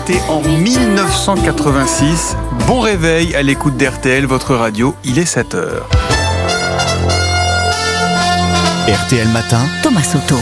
C'était en 1986. Bon réveil à l'écoute d'RTL, votre radio, il est 7h. RTL Matin, Thomas Soto.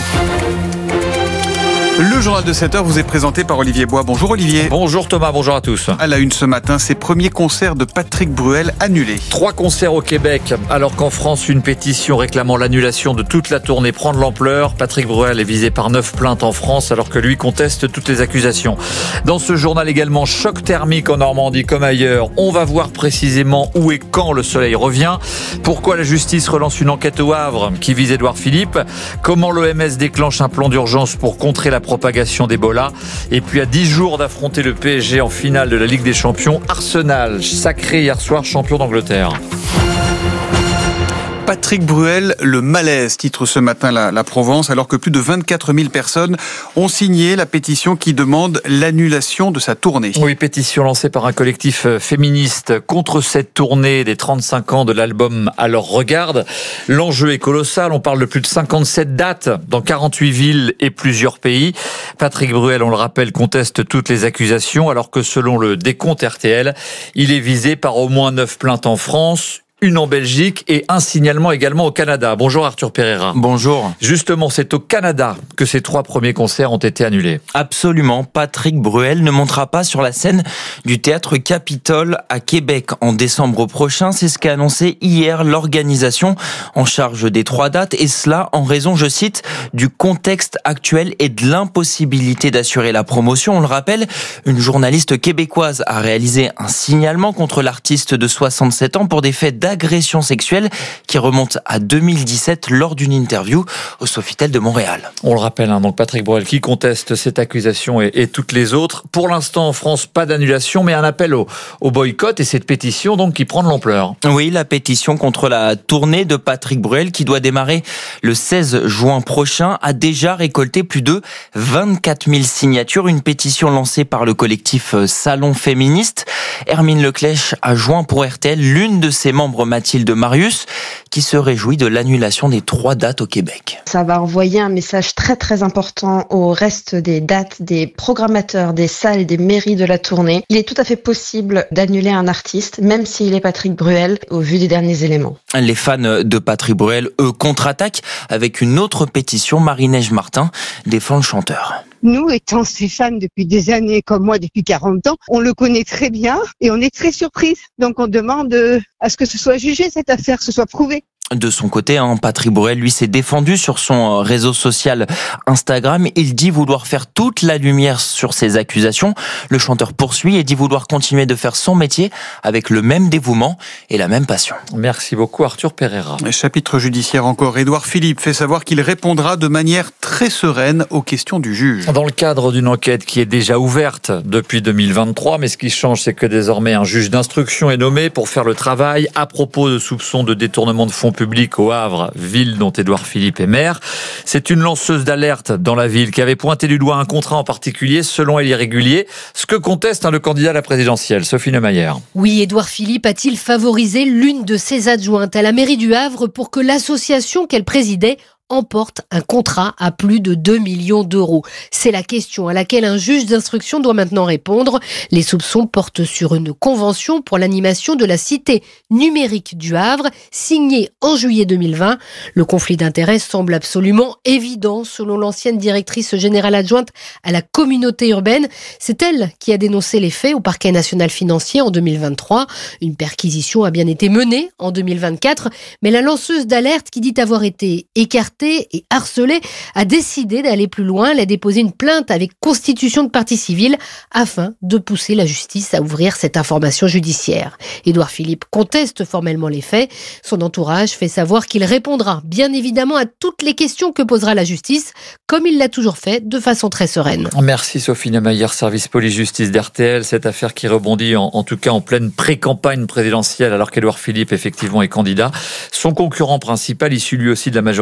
Le journal de 7h vous est présenté par Olivier Bois. Bonjour Olivier. Bonjour Thomas, bonjour à tous. À la une ce matin, ses premiers concerts de Patrick Bruel annulés. 3 concerts au Québec, alors qu'en France, une pétition réclamant l'annulation de toute la tournée prend de l'ampleur. Patrick Bruel est visé par 9 plaintes en France, alors que lui conteste toutes les accusations. Dans ce journal également, choc thermique en Normandie comme ailleurs. On va voir précisément où et quand le soleil revient. Pourquoi la justice relance une enquête au Havre qui vise Édouard Philippe. Comment l'OMS déclenche un plan d'urgence pour contrer la propagation d'Ebola. Et puis à 10 jours d'affronter le PSG en finale de la Ligue des Champions, Arsenal, sacré hier soir champion d'Angleterre. Patrick Bruel, le malaise, titre ce matin la Provence, alors que plus de 24 000 personnes ont signé la pétition qui demande l'annulation de sa tournée. Oui, pétition lancée par un collectif féministe contre cette tournée des 35 ans de l'album Alors Regarde. L'enjeu est colossal, on parle de plus de 57 dates dans 48 villes et plusieurs pays. Patrick Bruel, on le rappelle, conteste toutes les accusations, alors que selon le décompte RTL, il est visé par au moins 9 plaintes en France, une en Belgique et un signalement également au Canada. Bonjour Arthur Pereira. Bonjour. Justement, c'est au Canada que ces 3 premiers concerts ont été annulés. Absolument. Patrick Bruel ne montera pas sur la scène du Théâtre Capitole à Québec en décembre prochain. C'est ce qu'a annoncé hier l'organisation en charge des 3 dates. Et cela en raison, je cite, du contexte actuel et de l'impossibilité d'assurer la promotion. On le rappelle, une journaliste québécoise a réalisé un signalement contre l'artiste de 67 ans pour des faits d'agression sexuelle qui remonte à 2017 lors d'une interview au Sofitel de Montréal. On le rappelle, donc Patrick Bruel qui conteste cette accusation et toutes les autres. Pour l'instant en France, pas d'annulation, mais un appel au boycott et cette pétition donc qui prend de l'ampleur. Oui, la pétition contre la tournée de Patrick Bruel qui doit démarrer le 16 juin prochain a déjà récolté plus de 24 000 signatures. Une pétition lancée par le collectif Salon Féministe. Hermine Leclèche a joint pour RTL l'une de ses membres, Mathilde Marius, qui se réjouit de l'annulation des 3 dates au Québec. Ça va envoyer un message très très important au reste des dates, des programmateurs, des salles et des mairies de la tournée. Il est tout à fait possible d'annuler un artiste, même s'il est Patrick Bruel, au vu des derniers éléments. Les fans de Patrick Bruel, eux, contre-attaquent avec une autre pétition. Marie-Neige Martin défend le chanteur. Nous, étant ses fans depuis des années, comme moi depuis 40 ans, on le connaît très bien et on est très surprise. Donc on demande à ce que ce soit jugé, cette affaire, que ce soit prouvé. De son côté, Patrick Bruel, lui, s'est défendu sur son réseau social Instagram. Il dit vouloir faire toute la lumière sur ces accusations. Le chanteur poursuit et dit vouloir continuer de faire son métier avec le même dévouement et la même passion. Merci beaucoup Arthur Pereira. Chapitre judiciaire encore. Édouard Philippe fait savoir qu'il répondra de manière très sereine aux questions du juge. Dans le cadre d'une enquête qui est déjà ouverte depuis 2023, mais ce qui change, c'est que désormais un juge d'instruction est nommé pour faire le travail à propos de soupçons de détournement de fonds public au Havre, ville dont Édouard Philippe est maire. C'est une lanceuse d'alerte dans la ville qui avait pointé du doigt un contrat en particulier, selon elle irrégulier, ce que conteste le candidat à la présidentielle, Sophie Neumayer. Oui, Édouard Philippe a-t-il favorisé l'une de ses adjointes à la mairie du Havre pour que l'association qu'elle présidait emporte un contrat à plus de 2 millions d'euros. C'est la question à laquelle un juge d'instruction doit maintenant répondre. Les soupçons portent sur une convention pour l'animation de la cité numérique du Havre, signée en juillet 2020. Le conflit d'intérêts semble absolument évident, selon l'ancienne directrice générale adjointe à la communauté urbaine. C'est elle qui a dénoncé les faits au parquet national financier en 2023. Une perquisition a bien été menée en 2024, mais la lanceuse d'alerte qui dit avoir été écartée et harcelée a décidé d'aller plus loin. Elle a déposé une plainte avec constitution de partie civile afin de pousser la justice à ouvrir cette information judiciaire. Édouard Philippe conteste formellement les faits. Son entourage fait savoir qu'il répondra bien évidemment à toutes les questions que posera la justice, comme il l'a toujours fait de façon très sereine. Merci Sophie Neumayer, service police-justice d'RTL. Cette affaire qui rebondit en tout cas en pleine pré-campagne présidentielle alors qu'Édouard Philippe effectivement est candidat. Son concurrent principal, issu lui aussi de la majorité macroniste,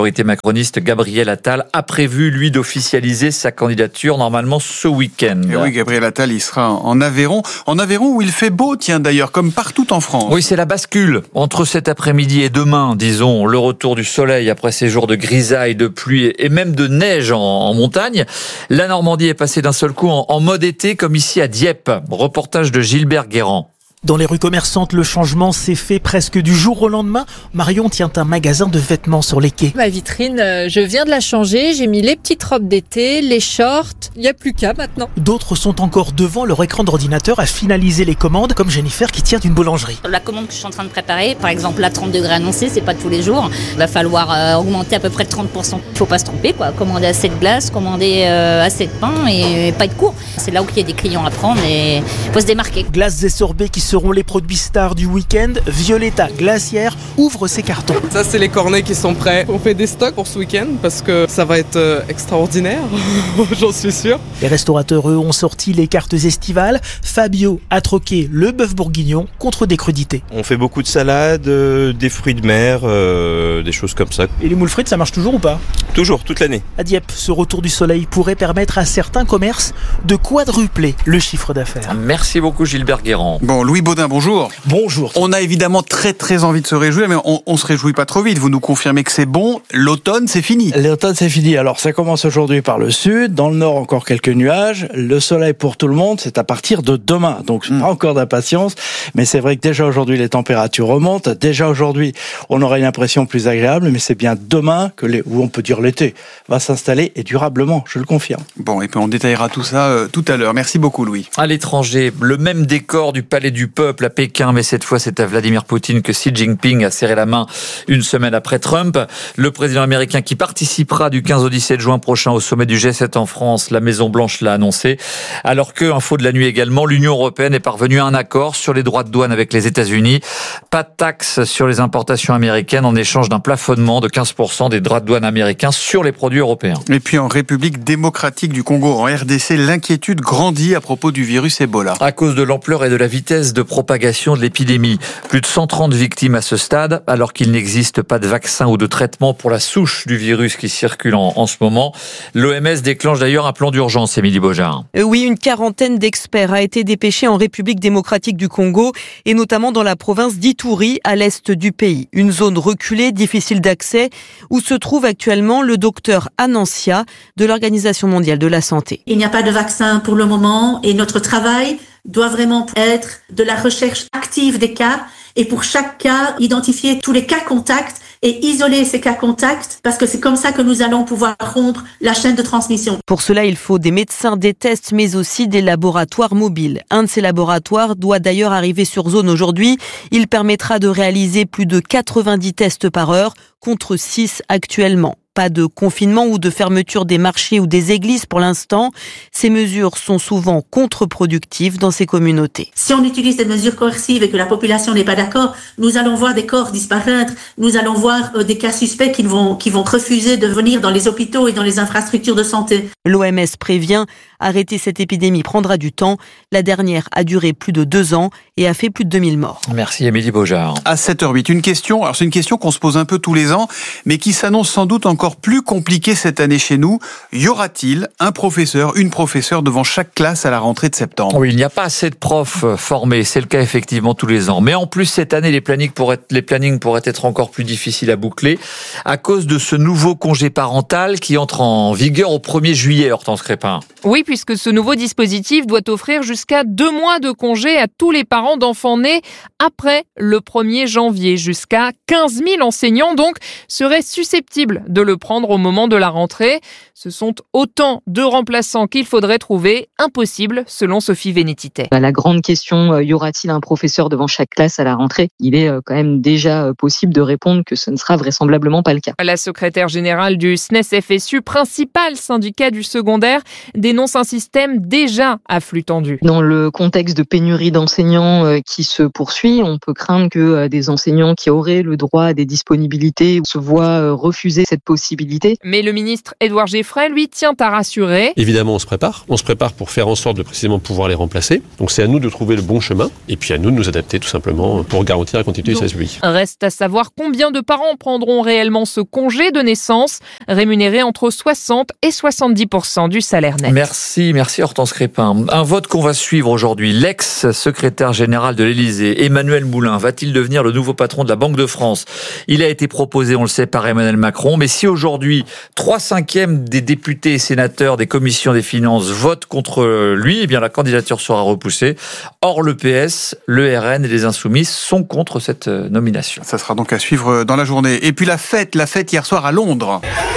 Croniste Gabriel Attal a prévu, lui, d'officialiser sa candidature normalement ce week-end. Et oui, Gabriel Attal, il sera en Aveyron. En Aveyron où il fait beau, tiens d'ailleurs, comme partout en France. Oui, c'est la bascule. Entre cet après-midi et demain, disons, le retour du soleil après ces jours de grisaille, de pluie et même de neige en montagne. La Normandie est passée d'un seul coup en mode été, comme ici à Dieppe. Reportage de Gilbert Guérand. Dans les rues commerçantes, le changement s'est fait presque du jour au lendemain. Marion tient un magasin de vêtements sur les quais. Ma vitrine, je viens de la changer. J'ai mis les petites robes d'été, les shorts. Il n'y a plus qu'à maintenant. D'autres sont encore devant leur écran d'ordinateur à finaliser les commandes, comme Jennifer qui tient d'une boulangerie. La commande que je suis en train de préparer, par exemple la 30 degrés annoncée, c'est pas tous les jours. Il va falloir augmenter à peu près de 30%. Il faut pas se tromper, quoi. Commander assez de glace, commander assez de pain et pas de cours. C'est là où il y a des clients à prendre et il faut se démarquer. Glaces et sorbets qui seront les produits stars du week-end. Violetta Glacière ouvre ses cartons. Ça, c'est les cornets qui sont prêts. On fait des stocks pour ce week-end parce que ça va être extraordinaire, j'en suis sûr. Les restaurateurs, eux, ont sorti les cartes estivales. Fabio a troqué le bœuf bourguignon contre des crudités. On fait beaucoup de salades, des fruits de mer, des choses comme ça. Et les moules frites, ça marche toujours ou pas ? Toujours, toute l'année. À Dieppe, ce retour du soleil pourrait permettre à certains commerces de quadrupler le chiffre d'affaires. Merci beaucoup Gilbert Guérand. Bon, Louis Baudin, bonjour. Bonjour. On a évidemment très envie de se réjouir, mais on se réjouit pas trop vite. Vous nous confirmez que c'est bon, l'automne c'est fini. L'automne c'est fini. Alors ça commence aujourd'hui par le sud, dans le nord encore quelques nuages. Le soleil pour tout le monde, c'est à partir de demain. Donc pas encore d'impatience, mais c'est vrai que déjà aujourd'hui les températures remontent. Déjà aujourd'hui on aura une impression plus agréable, mais c'est bien demain où on peut dire l'été va s'installer et durablement, je le confirme. Bon, et puis on détaillera tout ça tout à l'heure. Merci beaucoup Louis. À l'étranger, le même décor du Palais du Peuple à Pékin, mais cette fois c'est à Vladimir Poutine que Xi Jinping a serré la main une semaine après Trump. Le président américain qui participera du 15 au 17 juin prochain au sommet du G7 en France, la Maison-Blanche l'a annoncé. Alors que, info de la nuit également, l'Union européenne est parvenue à un accord sur les droits de douane avec les États-Unis. Pas de taxe sur les importations américaines en échange d'un plafonnement de 15% des droits de douane américains sur les produits européens. Et puis en République démocratique du Congo, en RDC, l'inquiétude grandit à propos du virus Ebola. À cause de l'ampleur et de la vitesse de propagation de l'épidémie. Plus de 130 victimes à ce stade, alors qu'il n'existe pas de vaccin ou de traitement pour la souche du virus qui circule en ce moment. L'OMS déclenche d'ailleurs un plan d'urgence, Émilie Beaujard. Oui, une quarantaine d'experts a été dépêchée en République démocratique du Congo et notamment dans la province d'Ituri, à l'est du pays. Une zone reculée, difficile d'accès, où se trouve actuellement le docteur Anancia de l'Organisation mondiale de la santé. Il n'y a pas de vaccin pour le moment et notre travail doit vraiment être de la recherche active des cas et pour chaque cas, identifier tous les cas contacts et isoler ces cas contacts parce que c'est comme ça que nous allons pouvoir rompre la chaîne de transmission. Pour cela, il faut des médecins, des tests, mais aussi des laboratoires mobiles. Un de ces laboratoires doit d'ailleurs arriver sur zone aujourd'hui. Il permettra de réaliser plus de 90 tests par heure contre 6 actuellement. Pas de confinement ou de fermeture des marchés ou des églises pour l'instant. Ces mesures sont souvent contre-productives dans ces communautés. Si on utilise des mesures coercives et que la population n'est pas d'accord, nous allons voir des corps disparaître, nous allons voir des cas suspects qui vont refuser de venir dans les hôpitaux et dans les infrastructures de santé. L'OMS prévient, arrêter cette épidémie prendra du temps. La dernière a duré plus de 2 ans et a fait plus de 2000 morts. Merci Émilie Beaujard. À 7h08, une question, alors c'est une question qu'on se pose un peu tous les ans, mais qui s'annonce sans doute encore plus compliquée cette année chez nous. Y aura-t-il un professeur, une professeure devant chaque classe à la rentrée de septembre ? Oui, il n'y a pas assez de profs formés, c'est le cas effectivement tous les ans. Mais en plus, cette année, les plannings pourraient être encore plus difficiles à boucler à cause de ce nouveau congé parental qui entre en vigueur au 1er juillet, Hortense Crépin. Oui, puisque ce nouveau dispositif doit offrir jusqu'à 2 mois de congé à tous les parents d'enfants nés après le 1er janvier. Jusqu'à 15 000 enseignants, donc, seraient susceptibles de le prendre au moment de la rentrée. Ce sont autant de remplaçants qu'il faudrait trouver. Impossible, selon Sophie Vénétité. La grande question, y aura-t-il un professeur devant chaque classe à la rentrée ? Il est quand même déjà possible de répondre que ce ne sera vraisemblablement pas le cas. La secrétaire générale du SNES-FSU, principal syndicat du secondaire, dénonce un un système déjà à flux tendu. Dans le contexte de pénurie d'enseignants qui se poursuit, on peut craindre que des enseignants qui auraient le droit à des disponibilités se voient refuser cette possibilité. Mais le ministre Édouard Geffray, lui, tient à rassurer. Évidemment, on se prépare. On se prépare pour faire en sorte de précisément pouvoir les remplacer. Donc c'est à nous de trouver le bon chemin et puis à nous de nous adapter tout simplement pour garantir la continuité du service public. Reste à savoir combien de parents prendront réellement ce congé de naissance, rémunéré entre 60 et 70% du salaire net. Merci Hortense Crépin. Un vote qu'on va suivre aujourd'hui. L'ex-secrétaire général de l'Élysée, Emmanuel Moulin, va-t-il devenir le nouveau patron de la Banque de France ? Il a été proposé, on le sait, par Emmanuel Macron. Mais si aujourd'hui, 3/5 des députés et sénateurs des commissions des finances votent contre lui, eh bien la candidature sera repoussée. Or, le PS, le RN et les Insoumis sont contre cette nomination. Ça sera donc à suivre dans la journée. Et puis la fête hier soir à Londres.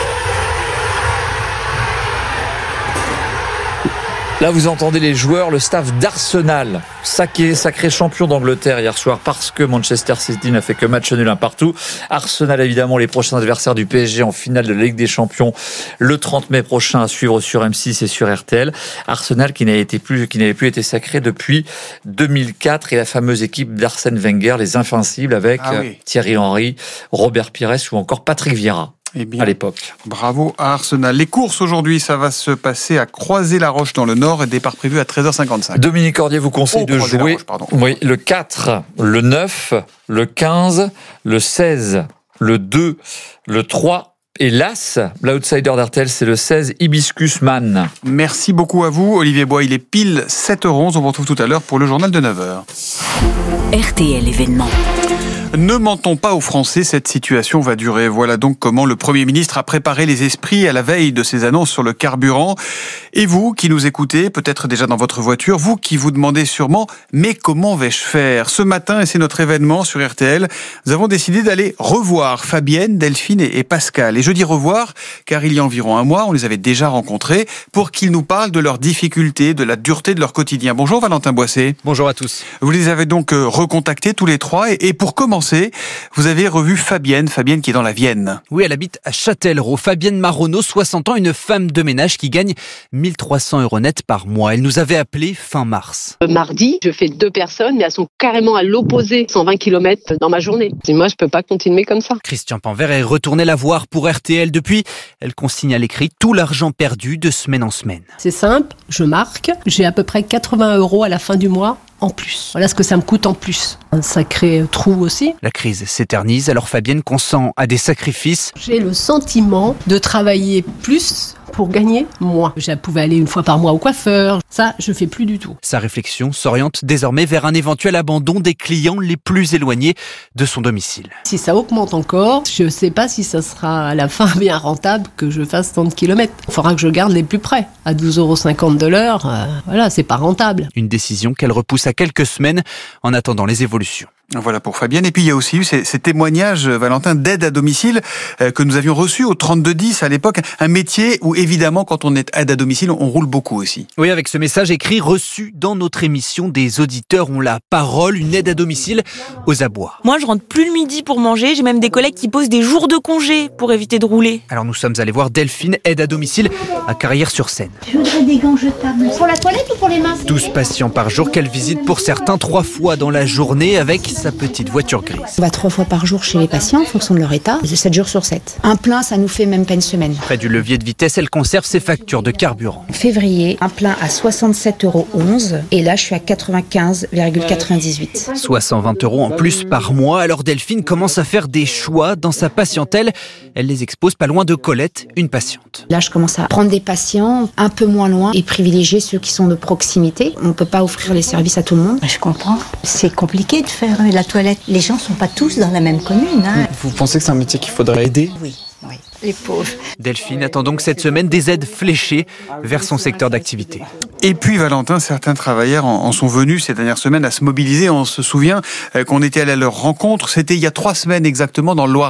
Là, vous entendez les joueurs, le staff d'Arsenal, sacré champion d'Angleterre hier soir parce que Manchester City n'a fait que match nul un partout. Arsenal, évidemment, les prochains adversaires du PSG en finale de la Ligue des Champions le 30 mai prochain à suivre sur M6 et sur RTL. Arsenal qui n'avait plus été sacré depuis 2004 et la fameuse équipe d'Arsène Wenger, les Invincibles avec Thierry Henry, Robert Pires ou encore Patrick Vieira. À l'époque. Bravo à Arsenal. Les courses aujourd'hui, ça va se passer à Croisé-la-Roche dans le Nord et départ prévu à 13h55. Dominique Cordier vous conseille de jouer le 4, le 9, le 15, le 16, le 2, le 3 et l'As. L'outsider d'RTL, c'est le 16, Hibiscus Man. Merci beaucoup à vous, Olivier Bois. Il est pile 7h11. On vous retrouve tout à l'heure pour le journal de 9h. RTL événement. Ne mentons pas aux Français, cette situation va durer. Voilà donc comment le Premier ministre a préparé les esprits à la veille de ses annonces sur le carburant. Et vous qui nous écoutez, peut-être déjà dans votre voiture, vous qui vous demandez sûrement « mais comment vais-je faire ?» Ce matin, et c'est notre événement sur RTL, nous avons décidé d'aller revoir Fabienne, Delphine et Pascal. Et je dis revoir car il y a environ un mois, on les avait déjà rencontrés pour qu'ils nous parlent de leurs difficultés, de la dureté de leur quotidien. Bonjour Valentin Boissé. Bonjour à tous. Vous les avez donc recontactés tous les trois et pour commencer, vous avez revu Fabienne qui est dans la Vienne. Oui, elle habite à Châtellerault. Fabienne Marronneau, 60 ans, une femme de ménage qui gagne 1300 € net par mois. Elle nous avait appelé fin mars. Mardi, je fais 2 personnes, mais elles sont carrément à l'opposé, 120 km dans ma journée. Et moi, je peux pas continuer comme ça. Christian Panvert est retourné la voir pour RTL. Depuis, elle consigne à l'écrit tout l'argent perdu de semaine en semaine. C'est simple, je marque, j'ai à peu près 80 € à la fin du mois. En plus. Voilà ce que ça me coûte en plus. Un sacré trou aussi. La crise s'éternise, alors Fabienne consent à des sacrifices. J'ai le sentiment de travailler plus pour gagner moins. Je pouvais aller une fois par mois au coiffeur. Ça, je fais plus du tout. Sa réflexion s'oriente désormais vers un éventuel abandon des clients les plus éloignés de son domicile. Si ça augmente encore, je sais pas si ça sera à la fin bien rentable que je fasse tant de kilomètres. Il faudra que je garde les plus près. À 12,50 € de l'heure, voilà, c'est pas rentable. Une décision qu'elle repousse à quelques semaines en attendant les évolutions. Voilà pour Fabienne. Et puis il y a aussi eu ces témoignages, Valentin, d'aide à domicile que nous avions reçus au 3210 à l'époque. Un métier où évidemment quand on est aide à domicile, on roule beaucoup aussi. Oui, avec ce message écrit reçu dans notre émission, des auditeurs ont la parole, une aide à domicile aux abois. Moi, je rentre plus le midi pour manger. J'ai même des collègues qui posent des jours de congé pour éviter de rouler. Alors nous sommes allés voir Delphine, aide à domicile à Carrières-sur-Seine. Je voudrais des gants jetables. Pour la toilette ou pour les mains ? 12 patients par jour qu'elle visite pour certains 3 fois dans la journée avec sa petite voiture grise. On va 3 fois par jour chez les patients en fonction de leur état, 7 jours sur 7. Un plein, ça nous fait même pas une semaine. Près du levier de vitesse, elle conserve ses factures de carburant. Février, un plein à 67,11 € et là je suis à 95,98. Soit 120 € en plus par mois. Alors Delphine commence à faire des choix dans sa patientèle. Elle les expose pas loin de Colette, une patiente. Là je commence à prendre des patients un peu moins loin et privilégier ceux qui sont de proximité. On peut pas offrir les services à tout le monde. Je comprends. C'est compliqué de faire la toilette. Les gens sont pas tous dans la même commune. Vous pensez que c'est un métier qu'il faudrait aider ? Oui, les pauvres. Delphine attend donc cette semaine des aides fléchées vers son secteur d'activité. Et puis Valentin, certains travailleurs en sont venus ces dernières semaines à se mobiliser. On se souvient qu'on était allé à leur rencontre. C'était il y a 3 semaines exactement dans le Loiret.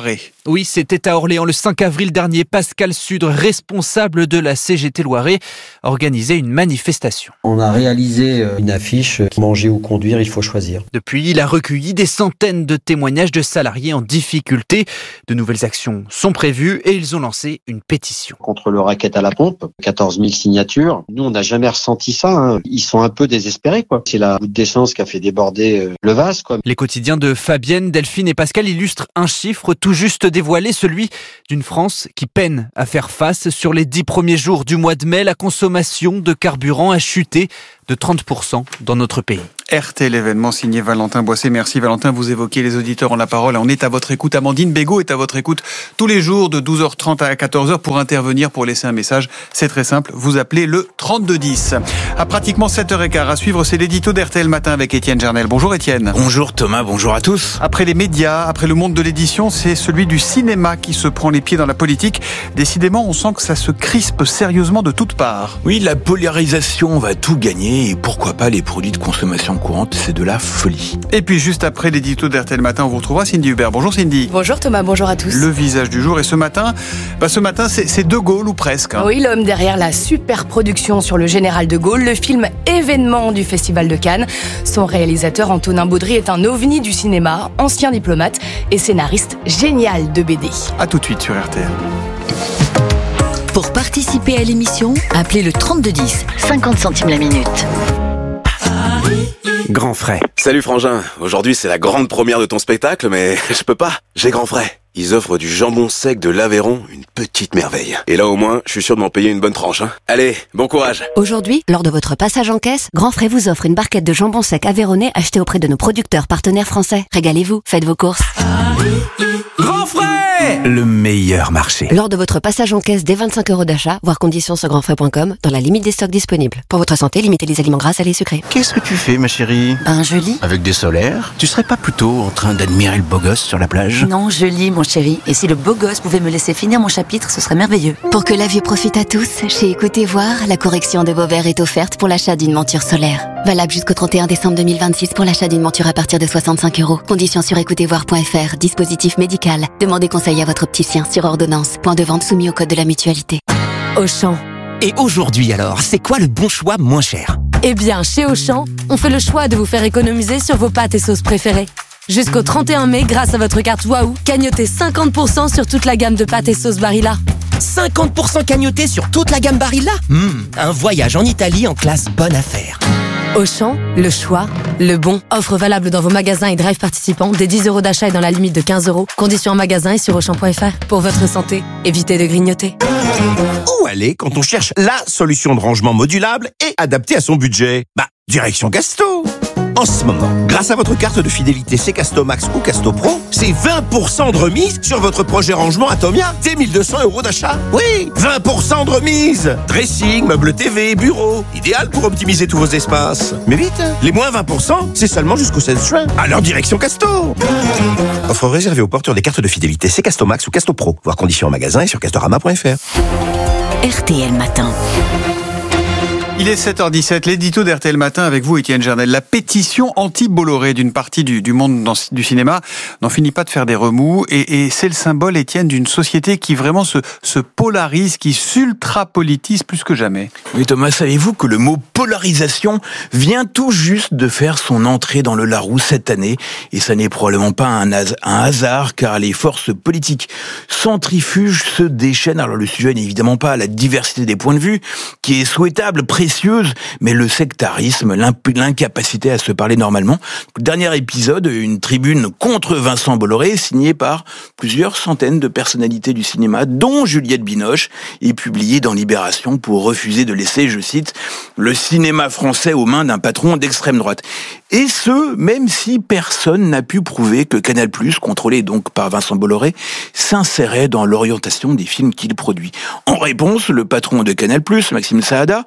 Oui, c'était à Orléans le 5 avril dernier. Pascal Sudre, responsable de la CGT Loiret, organisait une manifestation. On a réalisé une affiche « Manger ou conduire, il faut choisir ». Depuis, il a recueilli des centaines de témoignages de salariés en difficulté. De nouvelles actions sont prévues et ils ont lancé une pétition. Contre le racket à la pompe, 14 000 signatures. Nous, on n'a jamais ressenti ça. Ils sont un peu désespérés, quoi. C'est la goutte d'essence qui a fait déborder le vase, quoi. Les quotidiens de Fabienne, Delphine et Pascal illustrent un chiffre tout juste dévoilé, celui d'une France qui peine à faire face. Sur les 10 premiers jours du mois de mai, la consommation de carburant a chuté de 30% dans notre pays. RTL événement signé Valentin Boisset. Merci Valentin, vous évoquez les auditeurs ont la parole. On est à votre écoute. Amandine Bégaud est à votre écoute tous les jours de 12h30 à 14h pour intervenir, pour laisser un message. C'est très simple, vous appelez le 3210. À pratiquement 7h15, à suivre, c'est l'édito d'RTL Matin avec Étienne Jarnel. Bonjour Étienne. Bonjour Thomas, bonjour à tous. Après les médias, après le monde de l'édition, c'est celui du cinéma qui se prend les pieds dans la politique. Décidément, on sent que ça se crispe sérieusement de toutes parts. Oui, la polarisation va tout gagner et pourquoi pas les produits de consommation courante, c'est de la folie. Et puis juste après l'édito d'RTL Matin, on vous retrouvera Cindy Hubert. Bonjour Cindy. Bonjour Thomas, bonjour à tous. Le visage du jour et ce matin, c'est De Gaulle ou presque. Oui, l'homme derrière la super production sur le général de Gaulle, le film événement du Festival de Cannes. Son réalisateur Antonin Baudry est un ovni du cinéma, ancien diplomate et scénariste génial de BD. A tout de suite sur RTL. Pour participer à l'émission, appelez le 3210, 50 centimes la minute. Grand Frais. Salut Frangin, aujourd'hui c'est la grande première de ton spectacle, mais je peux pas, j'ai Grand Frais. Ils offrent du jambon sec de l'Aveyron, une petite merveille. Et là au moins, je suis sûr de m'en payer une bonne tranche. Allez, bon courage. Aujourd'hui, lors de votre passage en caisse, Grand Frais vous offre une barquette de jambon sec aveyronnais achetée auprès de nos producteurs partenaires français. Régalez-vous, faites vos courses. Grand Frais, le meilleur marché. Lors de votre passage en caisse dès 25 € d'achat, voir conditions sur grandfrais.com, dans la limite des stocks disponibles. Pour votre santé, limitez les aliments gras, salés et sucrés. Qu'est-ce que tu fais ma chérie? Je lis. Avec des solaires? Tu serais pas plutôt en train d'admirer le beau gosse sur la plage? Non, je lis, mon chéri. Et si le beau gosse pouvait me laisser finir mon chapitre, ce serait merveilleux. Pour que la vie profite à tous, chez Écoutez Voir, la correction de vos verres est offerte pour l'achat d'une monture solaire. Valable jusqu'au 31 décembre 2026 pour l'achat d'une monture à partir de 65 €. Conditions sur écoutezvoir.fr. Dispositif médical. Demandez conseil à votre opticien sur ordonnance. Point de vente soumis au code de la mutualité. Auchan. Et aujourd'hui alors, c'est quoi le bon choix moins cher? Eh bien, chez Auchan, on fait le choix de vous faire économiser sur vos pâtes et sauces préférées. Jusqu'au 31 mai, grâce à votre carte Waouh, cagnotez 50% sur toute la gamme de pâtes et sauces Barilla. 50% cagnoté sur toute la gamme Barilla? Un voyage en Italie en classe bonne affaire. Auchan, le choix, le bon. Offre valable dans vos magasins et drive participants dès 10 € d'achat et dans la limite de 15 €. Conditions en magasin et sur Auchan.fr. Pour votre santé, évitez de grignoter. Où aller quand on cherche la solution de rangement modulable et adaptée à son budget? Direction Casto. En ce moment, grâce à votre carte de fidélité C Casto Max ou Casto Pro, c'est 20% de remise sur votre projet rangement Atomia dès 1200 € d'achat. Oui, 20% de remise. Dressing, meubles TV, bureau. Idéal pour optimiser tous vos espaces. Mais vite, les moins 20%, c'est seulement jusqu'au 16 juin. Alors direction Casto. Offre réservée aux porteurs des cartes de fidélité C Casto Max ou Casto Pro. Voir conditions en magasin et sur castorama.fr. RTL Matin. Il est 7h17, l'édito d'RTL Matin avec vous, Étienne Jarnel. La pétition anti-Bolloré d'une partie du monde du cinéma n'en finit pas de faire des remous. Et c'est le symbole, Étienne, d'une société qui vraiment se polarise, qui s'ultra-politise plus que jamais. Oui Thomas, savez-vous que le mot polarisation vient tout juste de faire son entrée dans le Larousse cette année? Et ça n'est probablement pas un hasard, car les forces politiques centrifuges se déchaînent. Alors le sujet n'est évidemment pas la diversité des points de vue, qui est souhaitable, précieuse, mais le sectarisme, l'incapacité à se parler normalement. Dernier épisode, une tribune contre Vincent Bolloré, signée par plusieurs centaines de personnalités du cinéma, dont Juliette Binoche, est publiée dans Libération pour refuser de laisser, je cite, le cinéma français aux mains d'un patron d'extrême droite. Et ce, même si personne n'a pu prouver que Canal+, contrôlé donc par Vincent Bolloré, s'insérait dans l'orientation des films qu'il produit. En réponse, le patron de Canal+, Maxime Saada,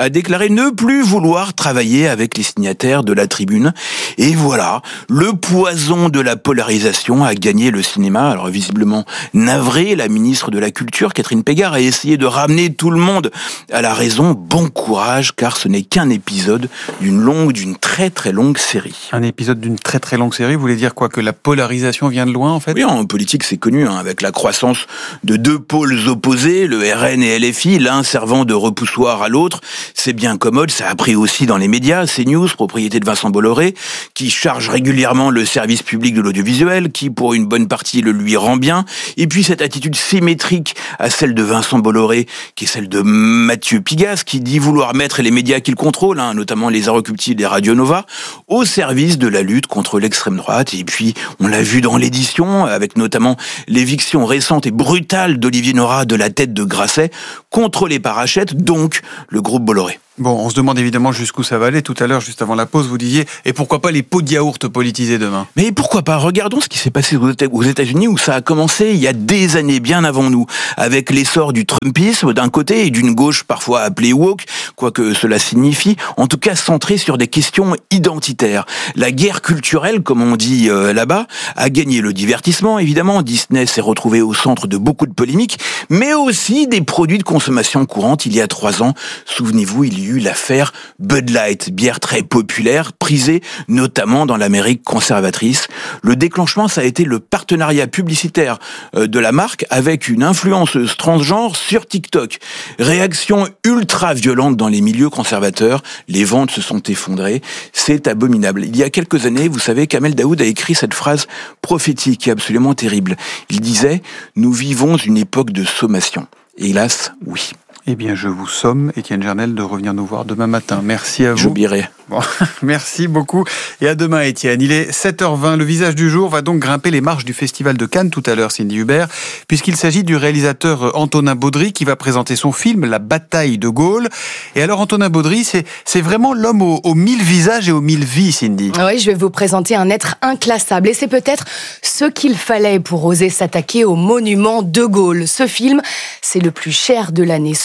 a déclaré ne plus vouloir travailler avec les signataires de la tribune. Et voilà, le poison de la polarisation a gagné le cinéma. Alors visiblement navré, la ministre de la Culture, Catherine Pégard, a essayé de ramener tout le monde à la raison. Bon courage, car ce n'est qu'un épisode d'une très très longue série. Un épisode d'une très très longue série, vous voulez dire quoi? Que la polarisation vient de loin en fait? Oui, en politique c'est connu, avec la croissance de deux pôles opposés, le RN et LFI, l'un servant de repoussoir à l'autre. C'est bien commode, ça a pris aussi dans les médias, CNews, propriété de Vincent Bolloré, qui charge régulièrement le service public de l'audiovisuel, qui pour une bonne partie le lui rend bien. Et puis cette attitude symétrique à celle de Vincent Bolloré, qui est celle de Mathieu Pigasse, qui dit vouloir mettre les médias qu'il contrôle, notamment les Inrecuptibles et Radio Nova, au service de la lutte contre l'extrême droite. Et puis, on l'a vu dans l'édition, avec notamment l'éviction récente et brutale d'Olivier Nora de la tête de Grasset, contre les Parachètes, donc le groupe Bolloré. Bon, on se demande évidemment jusqu'où ça va aller. Tout à l'heure, juste avant la pause, vous disiez, et pourquoi pas les pots de yaourt politisés demain? Mais pourquoi pas? Regardons ce qui s'est passé aux États-Unis, où ça a commencé il y a des années, bien avant nous, avec l'essor du Trumpisme d'un côté et d'une gauche parfois appelée woke, quoi que cela signifie, en tout cas centrée sur des questions identitaires. La guerre culturelle, comme on dit là-bas, a gagné le divertissement, évidemment. Disney s'est retrouvé au centre de beaucoup de polémiques, mais aussi des produits de consommation courante. Il y a 3 ans, souvenez-vous, il y a eu l'affaire Bud Light, bière très populaire, prisée notamment dans l'Amérique conservatrice. Le déclenchement, ça a été le partenariat publicitaire de la marque avec une influenceuse transgenre sur TikTok. Réaction ultra violente dans les milieux conservateurs, les ventes se sont effondrées, c'est abominable. Il y a quelques années, vous savez, Kamel Daoud a écrit cette phrase prophétique et absolument terrible. Il disait « Nous vivons une époque de sommation ». Et hélas, oui. Eh bien, je vous somme, Étienne Gernel, de revenir nous voir demain matin. Merci à vous. J'oublierai. Bon, merci beaucoup. Et à demain, Étienne. Il est 7h20. Le visage du jour va donc grimper les marches du Festival de Cannes tout à l'heure, Cindy Hubert, puisqu'il s'agit du réalisateur Antonin Baudry qui va présenter son film La bataille de Gaulle. Et alors, Antonin Baudry, c'est vraiment l'homme aux 1000 visages et aux 1000 vies, Cindy. Oui, je vais vous présenter un être inclassable. Et c'est peut-être ce qu'il fallait pour oser s'attaquer au monument de Gaulle. Ce film, c'est le plus cher de l'année.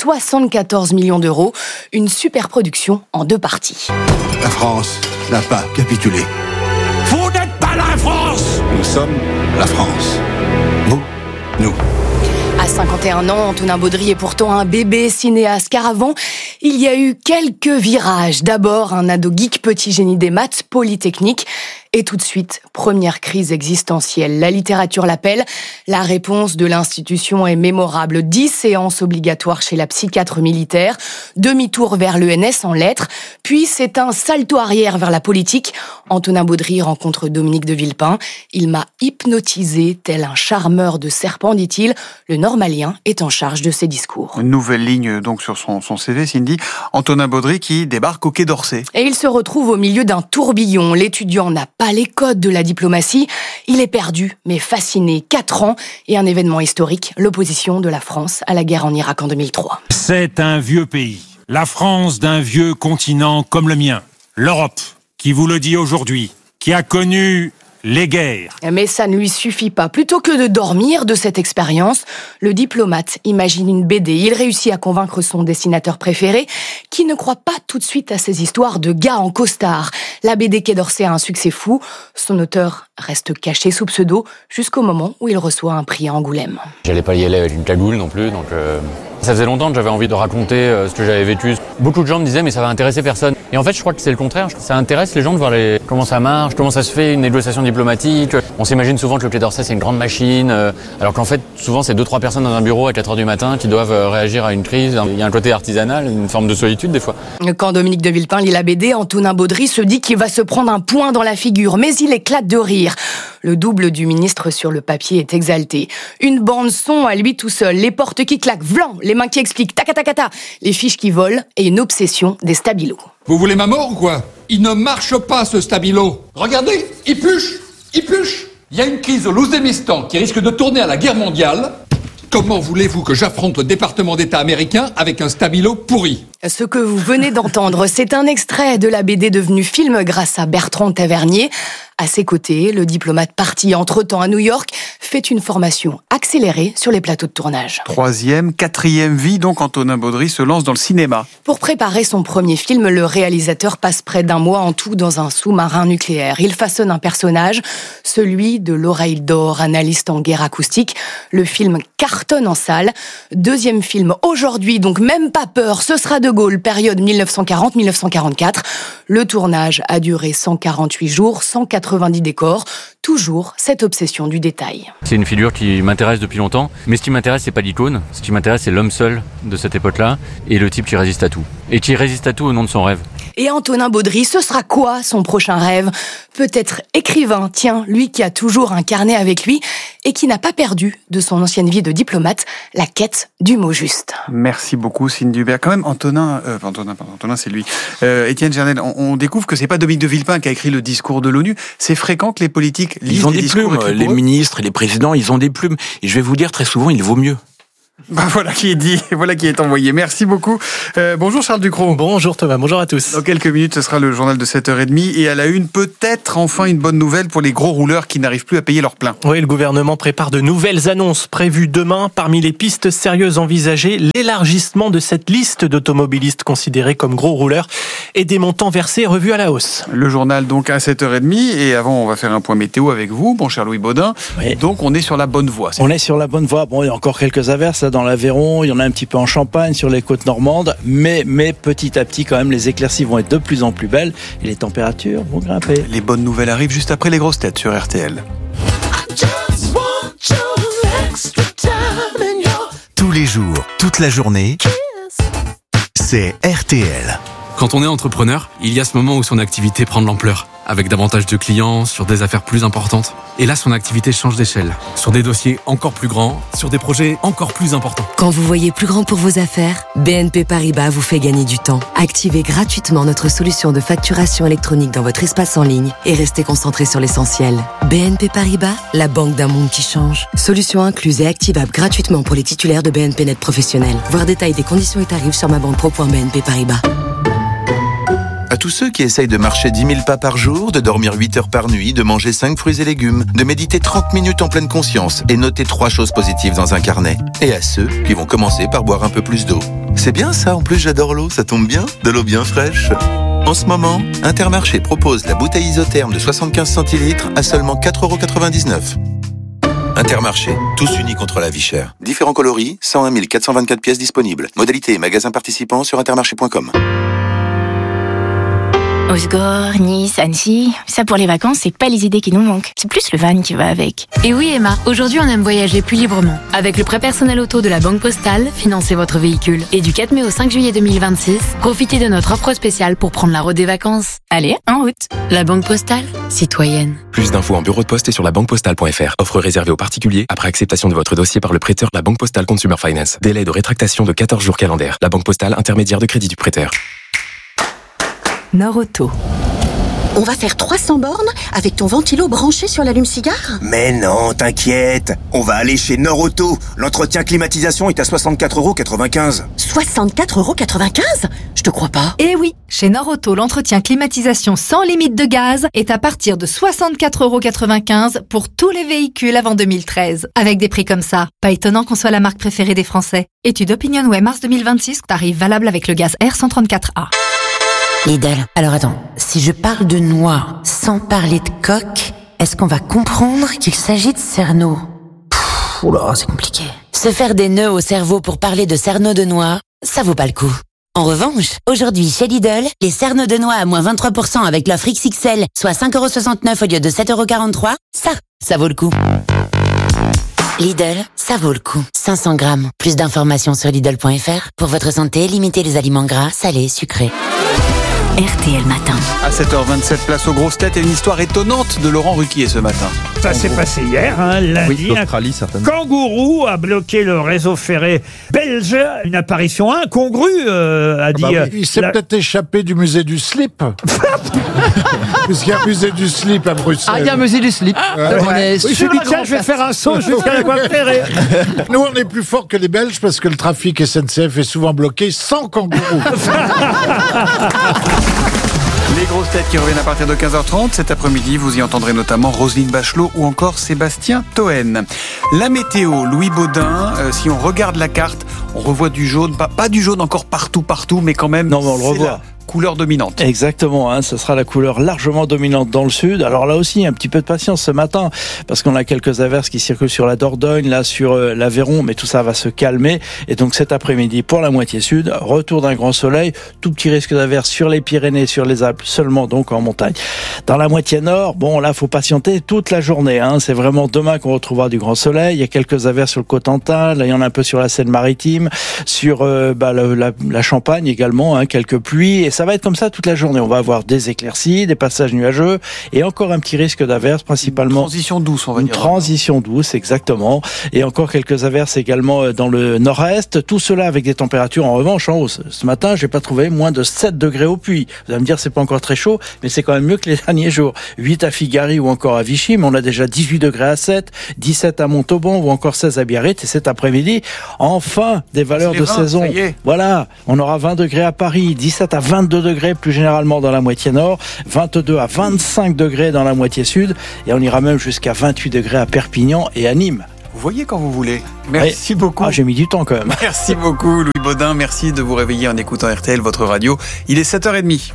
74 millions d'euros. Une super production en 2 parties. La France n'a pas capitulé. Vous n'êtes pas la France! Nous sommes la France. Vous, nous. À 51 ans, Antonin Baudry est pourtant un bébé cinéaste, car avant, il y a eu quelques virages. D'abord, un ado geek petit génie des maths, Polytechnique. Et tout de suite, première crise existentielle. La littérature l'appelle. La réponse de l'institution est mémorable. 10 séances obligatoires chez la psychiatre militaire. Demi-tour vers l'ENS en lettres. Puis c'est un salto arrière vers la politique. Antonin Baudry rencontre Dominique de Villepin. Il m'a hypnotisé tel un charmeur de serpent, dit-il. Le normalien est en charge de ses discours. Une nouvelle ligne donc sur son CV, Cindy. Antonin Baudry qui débarque au Quai d'Orsay. Et il se retrouve au milieu d'un tourbillon. L'étudiant n'a pas les codes de la diplomatie. Il est perdu, mais fasciné. 4 ans et un événement historique, l'opposition de la France à la guerre en Irak en 2003. C'est un vieux pays. La France d'un vieux continent comme le mien. L'Europe, qui vous le dit aujourd'hui, qui a connu les guerres. Mais ça ne lui suffit pas. Plutôt que de dormir de cette expérience, le diplomate imagine une BD. Il réussit à convaincre son dessinateur préféré, qui ne croit pas tout de suite à ces histoires de gars en costard. La BD Quai d'Orsay a un succès fou. Son auteur reste caché sous pseudo jusqu'au moment où il reçoit un prix à Angoulême. J'allais pas y aller avec une cagoule non plus, donc ça faisait longtemps que j'avais envie de raconter ce que j'avais vécu. Beaucoup de gens me disaient mais ça va intéresser personne. Et en fait je crois que c'est le contraire. Ça intéresse les gens de voir comment ça marche, comment ça se fait une négociation diplomatique. On s'imagine souvent que le Quai d'Orsay c'est une grande machine, alors qu'en fait souvent c'est 2-3 personnes dans un bureau à 4h du matin qui doivent réagir à une crise. Il y a un côté artisanal, une forme de solitude des fois. Quand Dominique de Villepin lit la BD, Antonin Baudry se dit qu'il va se prendre un poing dans la figure, mais il éclate de rire. Le double du ministre sur le papier est exalté. Une bande son à lui tout seul, les portes qui claquent, vlan, les mains qui expliquent, tacatacata, les fiches qui volent et une obsession des stabilos. Vous voulez ma mort ou quoi? Il ne marche pas ce stabilo. Regardez, il pluche. Il y a une crise au Louzémistan qui risque de tourner à la guerre mondiale. Comment voulez-vous que j'affronte le département d'État américain avec un stabilo pourri? Ce que vous venez d'entendre, c'est un extrait de la BD devenue film grâce à Bertrand Tavernier. À ses côtés, le diplomate parti entre-temps à New York fait une formation accélérée sur les plateaux de tournage. 3e, 4e vie, donc Antonin Baudry se lance dans le cinéma. Pour préparer son premier film, le réalisateur passe près d'1 mois en tout dans un sous-marin nucléaire. Il façonne un personnage, celui de l'oreille d'or, analyste en guerre acoustique. Le film cartonne en salle. 2e film aujourd'hui, donc même pas peur, ce sera De Gaulle, période 1940-1944. Le tournage a duré 148 jours, 190 décors. Toujours cette obsession du détail. C'est une figure qui m'intéresse depuis longtemps, mais ce qui m'intéresse, c'est pas l'icône. Ce qui m'intéresse, c'est l'homme seul de cette époque-là et le type qui résiste à tout. Et qui résiste à tout au nom de son rêve. Et Antonin Baudry, ce sera quoi son prochain rêve ? Peut-être écrivain, tiens, lui qui a toujours un carnet avec lui et qui n'a pas perdu de son ancienne vie de diplomate la quête du mot juste. Merci beaucoup, Cine Dubert. Quand même, Antonin, c'est lui. Étienne Gernel, on découvre que c'est pas Dominique de Villepin qui a écrit le discours de l'ONU. C'est fréquent que les politiques lisent des discours. Ils ont des plumes, les ministres et les présidents, ils ont des plumes. Et je vais vous dire, très souvent, il vaut mieux. Voilà qui est dit, voilà qui est envoyé. Merci beaucoup. Bonjour Charles Ducrot. Bonjour Thomas, bonjour à tous. Dans quelques minutes, ce sera le journal de 7h30 et à la une, peut-être enfin une bonne nouvelle pour les gros rouleurs qui n'arrivent plus à payer leur plein. Oui, le gouvernement prépare de nouvelles annonces prévues demain. Parmi les pistes sérieuses envisagées, l'élargissement de cette liste d'automobilistes considérés comme gros rouleurs et des montants versés revus à la hausse. Le journal donc à 7h30 et avant on va faire un point météo avec vous, mon cher Louis Baudin. Oui. Donc on est sur la bonne voie. On est sur la bonne voie. Bon, il y a encore quelques averses dans l'Aveyron, il y en a un petit peu en Champagne, sur les côtes normandes, mais petit à petit quand même les éclaircies vont être de plus en plus belles et les températures vont grimper. Les bonnes nouvelles arrivent juste après les grosses têtes sur RTL. Tous les jours, toute la journée, c'est RTL. Quand on est entrepreneur, il y a ce moment où son activité prend de l'ampleur, avec davantage de clients, sur des affaires plus importantes. Et là, son activité change d'échelle, sur des dossiers encore plus grands, sur des projets encore plus importants. Quand vous voyez plus grand pour vos affaires, BNP Paribas vous fait gagner du temps. Activez gratuitement notre solution de facturation électronique dans votre espace en ligne et restez concentré sur l'essentiel. BNP Paribas, la banque d'un monde qui change. Solution incluse et activable gratuitement pour les titulaires de BNP Net Professionnel. Voir détail des conditions et tarifs sur mabanquepro.bnp Paribas. À tous ceux qui essayent de marcher 10 000 pas par jour, de dormir 8 heures par nuit, de manger 5 fruits et légumes, de méditer 30 minutes en pleine conscience et noter 3 choses positives dans un carnet. Et à ceux qui vont commencer par boire un peu plus d'eau. C'est bien ça, en plus j'adore l'eau, ça tombe bien, de l'eau bien fraîche. En ce moment, Intermarché propose la bouteille isotherme de 75 centilitres à seulement 4,99 €. Intermarché, tous unis contre la vie chère. Différents coloris, 101 424 pièces disponibles. Modalité et magasins participants sur intermarché.com. Osgore, Nice, Annecy, ça pour les vacances, c'est pas les idées qui nous manquent. C'est plus le van qui va avec. Et oui Emma, aujourd'hui on aime voyager plus librement. Avec le prêt personnel auto de la Banque Postale, financez votre véhicule. Et du 4 mai au 5 juillet 2026, profitez de notre offre spéciale pour prendre la route des vacances. Allez, en route. La Banque Postale, citoyenne. Plus d'infos en bureau de poste et sur labanquepostale.fr. Offre réservée aux particuliers après acceptation de votre dossier par le prêteur La Banque Postale Consumer Finance. Délai de rétractation de 14 jours calendaires. La Banque Postale, intermédiaire de crédit du prêteur. Nord-Auto. On va faire 300 bornes avec ton ventilo branché sur l'allume-cigare ? Mais non, t'inquiète. On va aller chez Nord-Auto. L'entretien climatisation est à 64,95 €. 64,95 €? Je te crois pas. Eh oui, chez Nord-Auto, l'entretien climatisation sans limite de gaz est à partir de 64,95 € pour tous les véhicules avant 2013. Avec des prix comme ça, pas étonnant qu'on soit la marque préférée des Français. Étude OpinionWay mars 2026, tarif valable avec le gaz R134A. Lidl, alors attends, si je parle de noix sans parler de coque, est-ce qu'on va comprendre qu'il s'agit de cerneau ? Oula, c'est compliqué. Se faire des nœuds au cerveau pour parler de cerneau de noix, ça vaut pas le coup. En revanche, aujourd'hui chez Lidl, les cerneaux de noix à moins 23% avec l'offre XXL, soit 5,69 € au lieu de 7,43 €, ça vaut le coup. Lidl, ça vaut le coup. 500 grammes. Plus d'informations sur Lidl.fr. Pour votre santé, limitez les aliments gras, salés, sucrés. RTL Matin. À 7h27, place aux grosses têtes et une histoire étonnante de Laurent Ruquier ce matin. Ça s'est passé hier, lundi. Oui, l'Australie, certainement. Kangourou a bloqué le réseau ferré belge. Une apparition incongrue, a dit. Il s'est peut-être échappé du musée du slip. Puisqu'il y a un musée du slip à Bruxelles. Ah, il y a un musée du slip. Je me suis dit, tiens, je vais faire un saut jusqu'à la voie ferrée. Nous, on est plus forts que les Belges parce que le trafic SNCF est souvent bloqué sans kangourou. Les grosses têtes qui reviennent à partir de 15h30. Cet après-midi, vous y entendrez notamment Roselyne Bachelot ou encore Sébastien Toen. La météo, Louis Baudin, si on regarde la carte, on revoit du jaune, pas du jaune encore partout, mais quand même, non, mais on le revoit. Couleur dominante. Exactement, ce sera la couleur largement dominante dans le sud. Alors là aussi, un petit peu de patience ce matin, parce qu'on a quelques averses qui circulent sur la Dordogne, là sur l'Aveyron, mais tout ça va se calmer. Et donc cet après-midi, pour la moitié sud, retour d'un grand soleil, tout petit risque d'averses sur les Pyrénées, sur les Alpes, seulement donc en montagne. Dans la moitié nord, bon là, faut patienter toute la journée. C'est vraiment demain qu'on retrouvera du grand soleil. Il y a quelques averses sur le Cotentin, là il y en a un peu sur la Seine-Maritime, sur la Champagne également, quelques pluies. Et ça va être comme ça toute la journée. On va avoir des éclaircies, des passages nuageux et encore un petit risque d'averses, principalement. Une transition douce, on va dire. Une transition douce, exactement. Et encore quelques averses également dans le nord-est. Tout cela avec des températures en revanche en hausse. Ce matin, j'ai pas trouvé moins de 7 degrés au Puy. Vous allez me dire, c'est pas encore très chaud, mais c'est quand même mieux que les derniers jours. 8 à Figari ou encore à Vichy, mais on a déjà 18 degrés à 7, 17 à Montauban ou encore 16 à Biarritz. Et cet après-midi, enfin, des valeurs de 20, saison. Voilà. On aura 20 degrés à Paris, 17 à 22 degrés plus généralement dans la moitié nord, 22 à 25 degrés dans la moitié sud, et on ira même jusqu'à 28 degrés à Perpignan et à Nîmes. Vous voyez quand vous voulez. Merci beaucoup. J'ai mis du temps quand même. Merci beaucoup Louis Baudin, merci de vous réveiller en écoutant RTL, votre radio. Il est 7h30.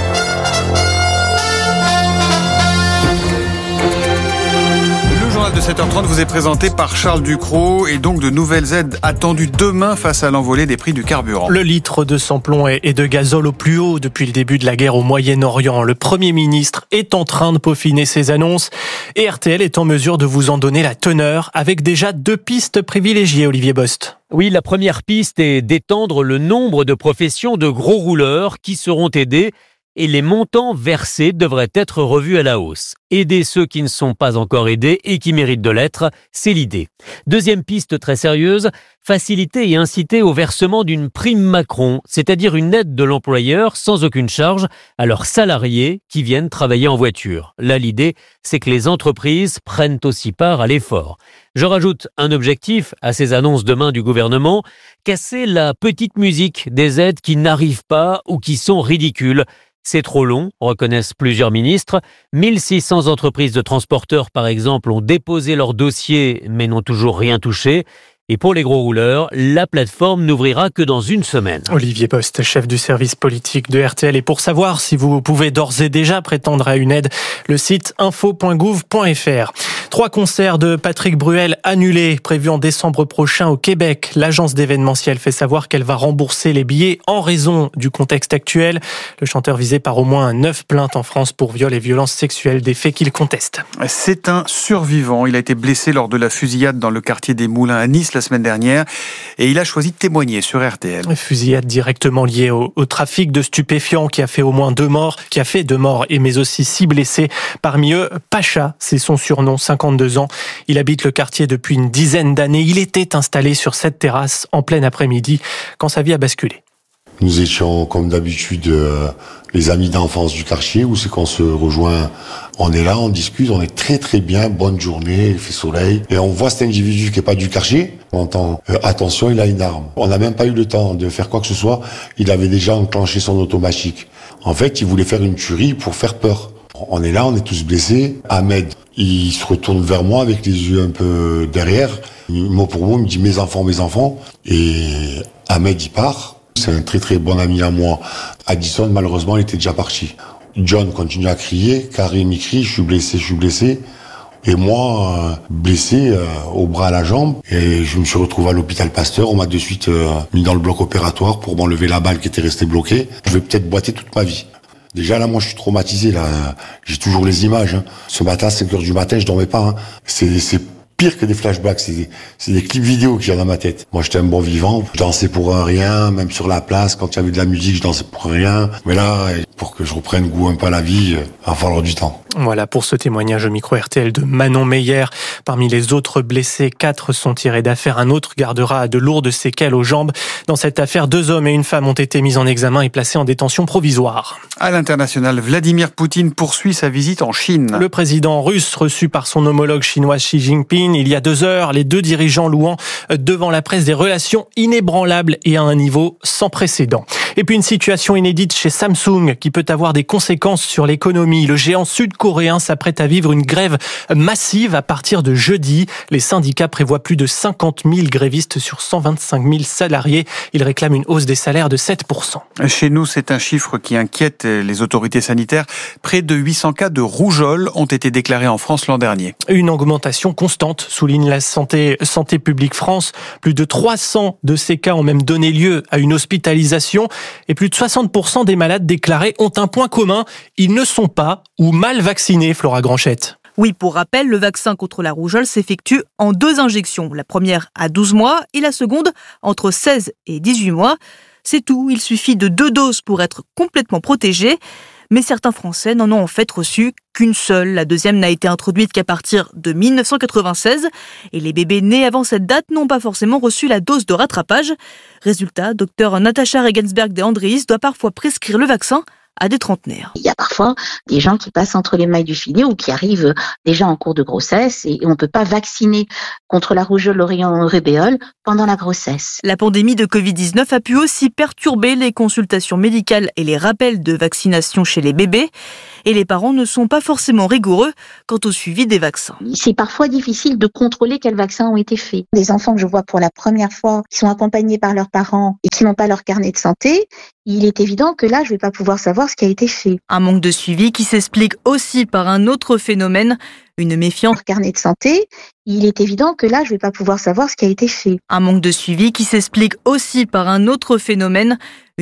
De 7h30 vous est présenté par Charles Ducrot et donc de nouvelles aides attendues demain face à l'envolée des prix du carburant. Le litre de sans-plomb et de gazole au plus haut depuis le début de la guerre au Moyen-Orient. Le Premier ministre est en train de peaufiner ses annonces et RTL est en mesure de vous en donner la teneur avec déjà 2 pistes privilégiées, Olivier Bost. Oui, la première piste est d'étendre le nombre de professions de gros rouleurs qui seront aidés et les montants versés devraient être revus à la hausse. Aider ceux qui ne sont pas encore aidés et qui méritent de l'être, c'est l'idée. Deuxième piste très sérieuse, faciliter et inciter au versement d'une prime Macron, c'est-à-dire une aide de l'employeur sans aucune charge à leurs salariés qui viennent travailler en voiture. Là, l'idée, c'est que les entreprises prennent aussi part à l'effort. Je rajoute un objectif à ces annonces demain du gouvernement, casser la petite musique des aides qui n'arrivent pas ou qui sont ridicules. C'est trop long, reconnaissent plusieurs ministres. 1600 entreprises de transporteurs, par exemple, ont déposé leur dossier, mais n'ont toujours rien touché. Et pour les gros rouleurs, la plateforme n'ouvrira que dans une semaine. Olivier Post, chef du service politique de RTL. Et pour savoir si vous pouvez d'ores et déjà prétendre à une aide, le site info.gouv.fr. 3 concerts de Patrick Bruel annulés, prévus en décembre prochain au Québec. L'agence d'événementiel fait savoir qu'elle va rembourser les billets en raison du contexte actuel. Le chanteur visé par au moins 9 plaintes en France pour viol et violences sexuelles, des faits qu'il conteste. C'est un survivant. Il a été blessé lors de la fusillade dans le quartier des Moulins à Nice la semaine dernière et il a choisi de témoigner sur RTL. Fusillade directement liée au trafic de stupéfiants qui a fait au moins 2 morts, mais aussi 6 blessés. Parmi eux, Pacha, c'est son surnom, 52 ans. Il habite le quartier depuis une dizaine d'années. Il était installé sur cette terrasse en plein après-midi quand sa vie a basculé. Nous étions comme d'habitude les amis d'enfance du quartier où c'est qu'on se rejoint, on est là, on discute, on est très très bien, bonne journée, il fait soleil et on voit cet individu qui est pas du quartier, on entend attention, il a une arme. On n'a même pas eu le temps de faire quoi que ce soit, il avait déjà enclenché son automatique. En fait, il voulait faire une tuerie pour faire peur. On est là, on est tous blessés. Ahmed, il se retourne vers moi avec les yeux un peu derrière. Mot pour mot, il me dit mes enfants. Et Ahmed, il part. C'est un très très bon ami à moi. Addison, malheureusement, il était déjà parti. John continue à crier. Karim, il crie, je suis blessé. Et moi, blessé au bras, à la jambe. Et je me suis retrouvé à l'hôpital Pasteur. On m'a de suite mis dans le bloc opératoire pour m'enlever la balle qui était restée bloquée. Je vais peut-être boiter toute ma vie. Déjà là, moi, je suis traumatisé. Là, j'ai toujours les images. Ce matin, 5h du matin, je dormais pas. C'est pire que des flashbacks. C'est des clips vidéo qui viennent dans ma tête. Moi, j'étais un bon vivant. Je dansais pour un rien. Même sur la place, quand il y avait de la musique, je dansais pour rien. Mais là, pour que je reprenne goût un peu à la vie, il va falloir du temps. Voilà pour ce témoignage au micro RTL de Manon Meyer. Parmi les autres blessés, 4 sont tirés d'affaire. Un autre gardera de lourdes séquelles aux jambes. Dans cette affaire, 2 hommes et une femme ont été mis en examen et placés en détention provisoire. À l'international, Vladimir Poutine poursuit sa visite en Chine. Le président russe reçu par son homologue chinois Xi Jinping il y a 2 heures. Les 2 dirigeants louant devant la presse des relations inébranlables et à un niveau sans précédent. Et puis une situation inédite chez Samsung qui peut avoir des conséquences sur l'économie. Le géant sud-coréen s'apprête à vivre une grève massive à partir de jeudi. Les syndicats prévoient plus de 50 000 grévistes sur 125 000 salariés. Ils réclament une hausse des salaires de 7%. Chez nous, c'est un chiffre qui inquiète les autorités sanitaires. Près de 800 cas de rougeole ont été déclarés en France l'an dernier. Une augmentation constante, souligne la Santé publique France. Plus de 300 de ces cas ont même donné lieu à une hospitalisation. Et plus de 60% des malades déclarés ont un point commun. Ils ne sont pas ou mal vaccinés, Flora Granchette. Oui, pour rappel, le vaccin contre la rougeole s'effectue en 2 injections. La première à 12 mois et la seconde entre 16 et 18 mois. C'est tout, il suffit de 2 doses pour être complètement protégé. Mais certains Français n'en ont en fait reçu qu'une seule. La deuxième n'a été introduite qu'à partir de 1996. Et les bébés nés avant cette date n'ont pas forcément reçu la dose de rattrapage. Résultat, Dr Natacha Regensberg de Andréis doit parfois prescrire le vaccin à des trentenaires. Il y a parfois des gens qui passent entre les mailles du filet ou qui arrivent déjà en cours de grossesse et on ne peut pas vacciner contre la rougeole, l'orion ou rubéole pendant la grossesse. La pandémie de Covid-19 a pu aussi perturber les consultations médicales et les rappels de vaccination chez les bébés. Et les parents ne sont pas forcément rigoureux quant au suivi des vaccins. C'est parfois difficile de contrôler quels vaccins ont été faits. Des enfants que je vois pour la première fois, qui sont accompagnés par leurs parents et qui n'ont pas leur carnet de santé, il est évident que là, je ne vais pas pouvoir savoir ce qui a été fait. Un manque de suivi qui s'explique aussi par un autre phénomène, une méfiance. Carnet de santé, il est évident que là, je ne vais pas pouvoir savoir ce qui a été fait. Un manque de suivi qui s'explique aussi par un autre phénomène,